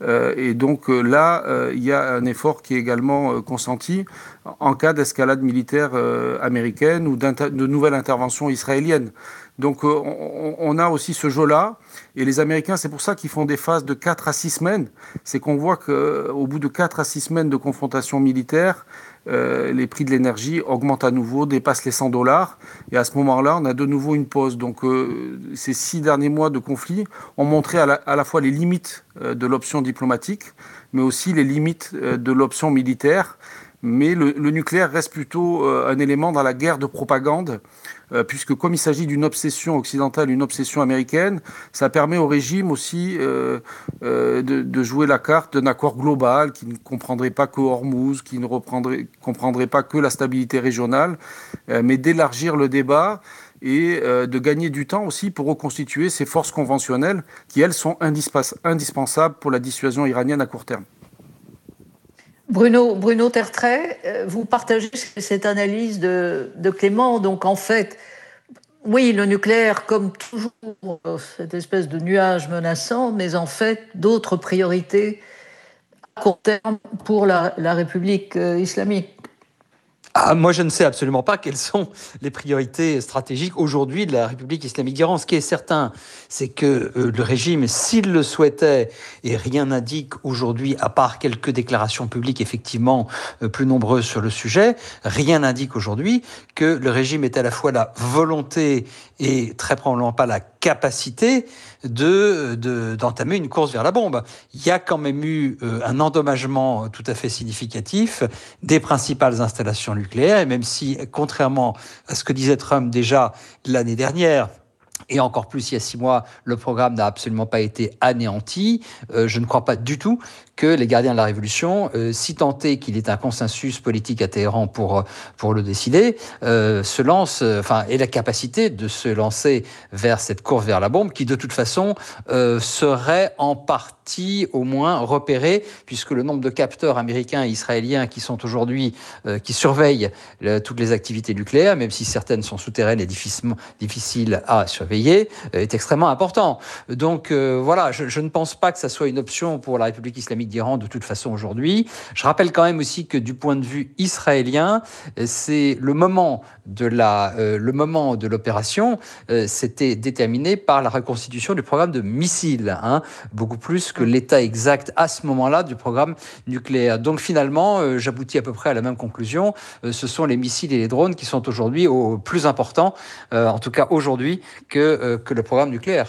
Et donc là, il y a un effort qui est également consenti en cas d'escalade militaire américaine ou de nouvelle intervention israélienne. Donc on a aussi ce jeu-là. Et les Américains, c'est pour ça qu'ils font des phases de 4 à 6 semaines. C'est qu'on voit qu'au bout de 4 à 6 semaines de confrontation militaire, les prix de l'énergie augmentent à nouveau, dépassent les $100. Et à ce moment-là, on a de nouveau une pause. Donc ces 6 derniers mois de conflit ont montré à la fois les limites de l'option diplomatique, mais aussi les limites de l'option militaire. Mais le nucléaire reste plutôt un élément dans la guerre de propagande, puisque comme il s'agit d'une obsession occidentale, une obsession américaine, ça permet au régime aussi de jouer la carte d'un accord global qui ne comprendrait pas que Hormuz, qui ne comprendrait pas que la stabilité régionale, mais d'élargir le débat et de gagner du temps aussi pour reconstituer ces forces conventionnelles qui, elles, sont indispensables pour la dissuasion iranienne à court terme. Bruno Tertrais, vous partagez cette analyse de Clément. Donc en fait, oui, le nucléaire, comme toujours, cette espèce de nuage menaçant, mais en fait, d'autres priorités à court terme pour la République islamique. Moi, je ne sais absolument pas quelles sont les priorités stratégiques aujourd'hui de la République islamique d'Iran. Ce qui est certain, c'est que le régime, s'il le souhaitait, et rien n'indique aujourd'hui, à part quelques déclarations publiques effectivement plus nombreuses sur le sujet, rien n'indique aujourd'hui que le régime ait à la fois la volonté et très probablement pas la capacité d'entamer une course vers la bombe. Il y a quand même eu un endommagement tout à fait significatif des principales installations nucléaires, et même si, contrairement à ce que disait Trump déjà l'année dernière, et encore plus il y a 6 mois, le programme n'a absolument pas été anéanti, je ne crois pas du tout que les gardiens de la Révolution, si tant est qu'il ait un consensus politique à Téhéran pour le décider, se lancent, aient la capacité de se lancer vers cette course vers la bombe, qui de toute façon serait en partie au moins repérée, puisque le nombre de capteurs américains et israéliens qui sont aujourd'hui, qui surveillent toutes les activités nucléaires, même si certaines sont souterraines et difficiles à surveiller, est extrêmement important. Donc voilà, je ne pense pas que ça soit une option pour la République islamique d'Iran de toute façon aujourd'hui. Je rappelle quand même aussi que du point de vue israélien, c'est le moment de l'opération, c'était déterminé par la reconstitution du programme de missiles, beaucoup plus que l'état exact à ce moment-là du programme nucléaire. Donc finalement, j'aboutis à peu près à la même conclusion. Ce sont les missiles et les drones qui sont aujourd'hui au plus important, en tout cas aujourd'hui, que le programme nucléaire.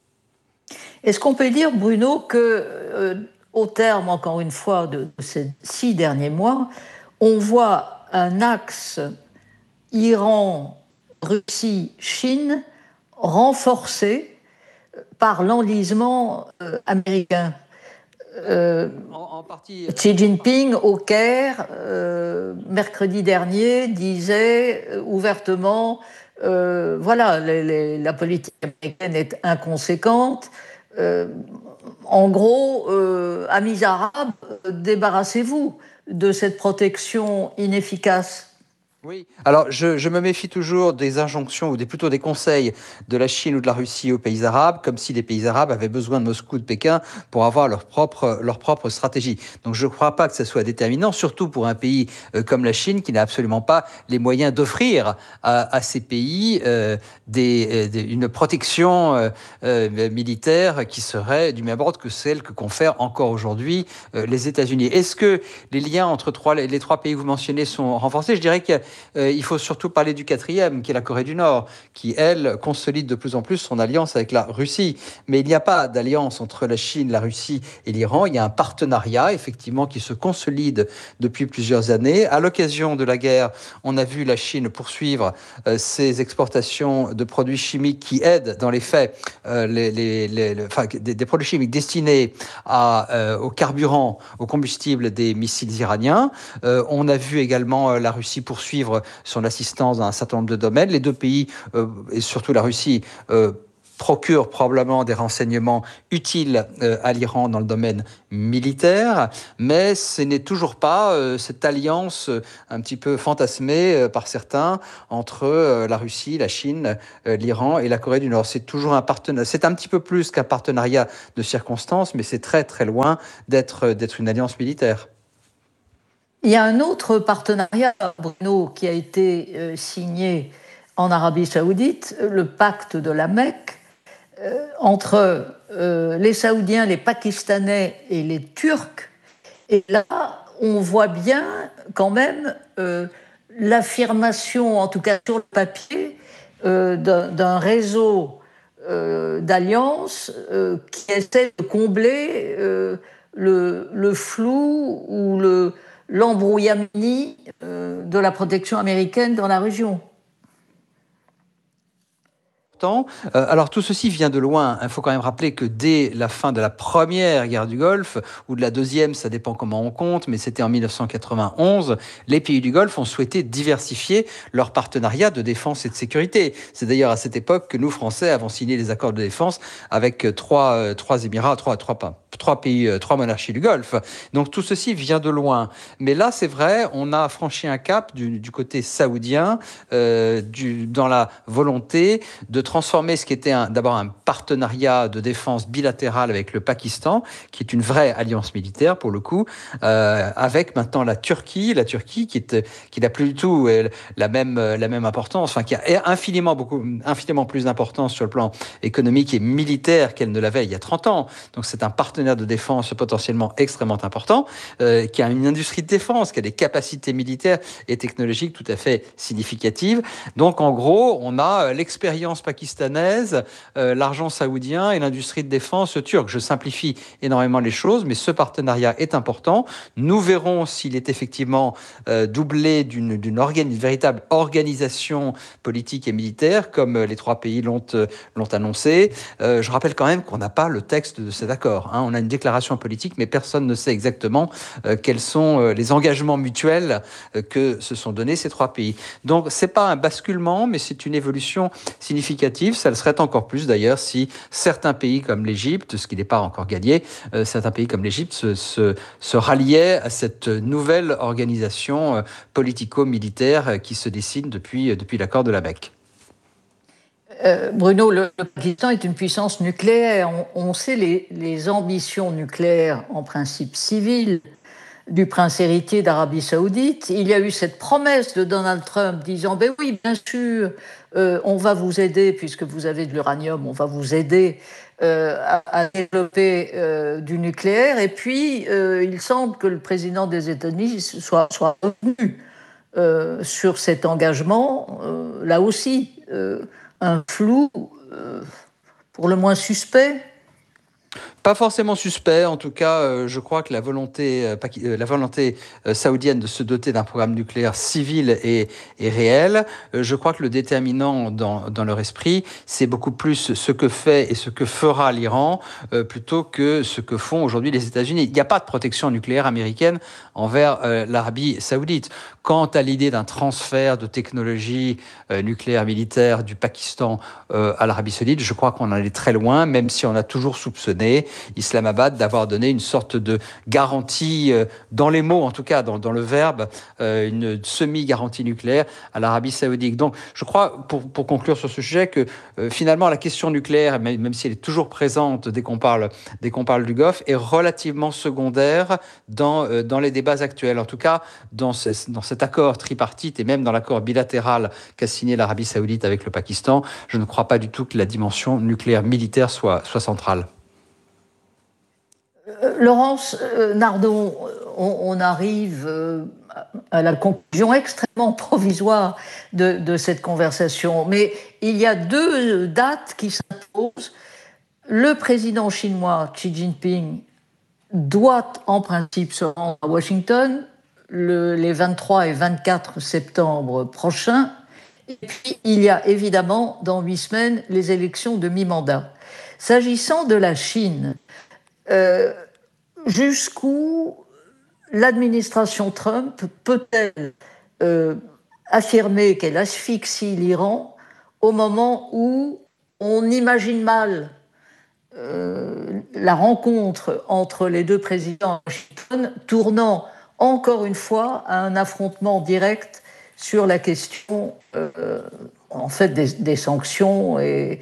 Est-ce qu'on peut dire, Bruno, que au terme, encore une fois, de ces 6 derniers mois, on voit un axe Iran, Russie, Chine renforcé par l'enlisement américain. En partie, Xi Jinping, au Caire, mercredi dernier, disait ouvertement la politique américaine est inconséquente. En gros, amis arabes, débarrassez-vous de cette protection inefficace. Oui, alors je me méfie toujours des injonctions ou plutôt des conseils de la Chine ou de la Russie aux pays arabes, comme si les pays arabes avaient besoin de Moscou, de Pékin pour avoir leur propre stratégie. Donc je ne crois pas que ce soit déterminant, surtout pour un pays comme la Chine qui n'a absolument pas les moyens d'offrir à ces pays une protection militaire qui serait du même ordre que celle que confèrent encore aujourd'hui les États-Unis. Est-ce que les liens entre les 3 pays que vous mentionnez sont renforcés ? Je dirais qu'il faut surtout parler du 4e, qui est la Corée du Nord, qui, elle, consolide de plus en plus son alliance avec la Russie. Mais il n'y a pas d'alliance entre la Chine, la Russie et l'Iran. Il y a un partenariat, effectivement, qui se consolide depuis plusieurs années. À l'occasion de la guerre, on a vu la Chine poursuivre ses exportations de produits chimiques qui aident, dans les faits, des produits chimiques destinés au carburant, au combustible des missiles iraniens. On a vu également la Russie poursuivre son assistance dans un certain nombre de domaines. Les 2 pays, et surtout la Russie, procure probablement des renseignements utiles à l'Iran dans le domaine militaire, mais ce n'est toujours pas cette alliance un petit peu fantasmée par certains entre la Russie, la Chine, l'Iran et la Corée du Nord. C'est toujours un partenariat, c'est un petit peu plus qu'un partenariat de circonstances, mais c'est très très loin d'être une alliance militaire. Il y a un autre partenariat, Bruno, qui a été signé en Arabie Saoudite, le pacte de la Mecque, entre les Saoudiens, les Pakistanais et les Turcs. Et là, on voit bien quand même l'affirmation, en tout cas sur le papier, d'un réseau d'alliances qui essaie de combler le flou ou l'embrouillamini de la protection américaine dans la région. Alors tout ceci vient de loin. Il faut quand même rappeler que dès la fin de la première guerre du Golfe, ou de la deuxième, ça dépend comment on compte, mais c'était en 1991, les pays du Golfe ont souhaité diversifier leur partenariat de défense et de sécurité. C'est d'ailleurs à cette époque que nous, Français, avons signé les accords de défense avec trois monarchies du Golfe. Donc tout ceci vient de loin. Mais là, c'est vrai, on a franchi un cap du côté saoudien dans la volonté de transformer ce qui était d'abord un partenariat de défense bilatéral avec le Pakistan, qui est une vraie alliance militaire pour le coup, avec maintenant la Turquie qui n'a plus du tout la même importance, enfin qui a infiniment plus d'importance sur le plan économique et militaire qu'elle ne l'avait il y a 30 ans. Donc c'est un partenaire de défense potentiellement extrêmement important, qui a une industrie de défense, qui a des capacités militaires et technologiques tout à fait significatives. Donc en gros, on a l'expérience pakistanaise, l'argent saoudien et l'industrie de défense turque. Je simplifie énormément les choses, mais ce partenariat est important. Nous verrons s'il est effectivement doublé d'une véritable organisation politique et militaire, comme les trois pays l'ont annoncé. Je rappelle quand même qu'on n'a pas le texte de cet accord. On a une déclaration politique, mais personne ne sait exactement quels sont les engagements mutuels que se sont donnés ces trois pays. Donc, c'est pas un basculement, mais c'est une évolution significative. Ça le serait encore plus d'ailleurs si certains pays comme l'Égypte, ce qui n'est pas encore gagné, certains pays comme l'Égypte se ralliaient à cette nouvelle organisation politico-militaire qui se dessine depuis l'accord de la Mecque. Bruno, le Pakistan est une puissance nucléaire. On sait les ambitions nucléaires en principe civiles du prince héritier d'Arabie Saoudite. Il y a eu cette promesse de Donald Trump disant ben oui, bien sûr, on va vous aider puisque vous avez de l'uranium, on va vous aider à développer du nucléaire. Et puis, il semble que le président des États-Unis soit revenu sur cet engagement. Là aussi, un flou pour le moins suspect. Pas forcément suspect, en tout cas, je crois que la volonté saoudienne de se doter d'un programme nucléaire civil est réelle. Je crois que le déterminant dans leur esprit, c'est beaucoup plus ce que fait et ce que fera l'Iran plutôt que ce que font aujourd'hui les États-Unis. Il n'y a pas de protection nucléaire américaine envers l'Arabie saoudite. Quant à l'idée d'un transfert de technologie nucléaire militaire du Pakistan à l'Arabie saoudite, je crois qu'on en est très loin, même si on a toujours soupçonné Islamabad d'avoir donné une sorte de garantie, dans les mots en tout cas, dans le verbe, une semi-garantie nucléaire à l'Arabie saoudite. Donc je crois, pour conclure sur ce sujet, que finalement la question nucléaire, même si elle est toujours présente dès qu'on parle du Golfe, est relativement secondaire dans les débats actuels. En tout cas, dans cet accord tripartite et même dans l'accord bilatéral qu'a signé l'Arabie saoudite avec le Pakistan, je ne crois pas du tout que la dimension nucléaire militaire soit centrale. Laurence Nardon, on arrive à la conclusion extrêmement provisoire de cette conversation, mais il y a deux dates qui s'imposent. Le président chinois Xi Jinping doit en principe se rendre à Washington les 23 et 24 septembre prochains. Et puis, il y a évidemment, dans 8 semaines, les élections de mi-mandat. S'agissant de la Chine, jusqu'où l'administration Trump peut-elle affirmer qu'elle asphyxie l'Iran au moment où on imagine mal la rencontre entre les deux présidents à Washington tournant encore une fois à un affrontement direct sur la question en fait des sanctions et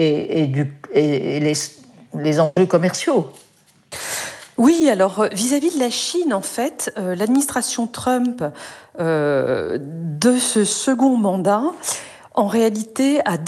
les enjeux commerciaux. Oui, alors vis-à-vis de la Chine, en fait, l'administration Trump de ce second mandat, en réalité, a